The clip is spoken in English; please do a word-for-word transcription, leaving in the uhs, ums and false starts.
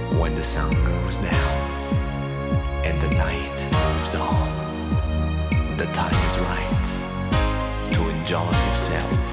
When the sun goes down and the night moves on, the time is right to enjoy yourself.